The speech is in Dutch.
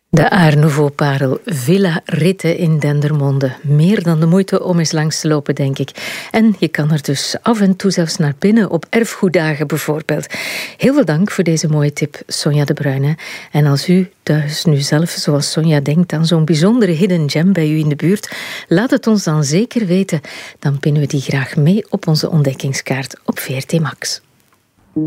De Art Nouveau-parel Villa Ritte in Dendermonde. Meer dan de moeite om eens langs te lopen, denk ik. En je kan er dus af en toe zelfs naar binnen, op erfgoeddagen bijvoorbeeld. Heel veel dank voor deze mooie tip, Sonja de Bruyne. En als u thuis nu zelf, zoals Sonja, denkt aan zo'n bijzondere hidden gem bij u in de buurt, laat het ons dan zeker weten. Dan pinnen we die graag mee op onze ontdekkingskaart op VRT Max.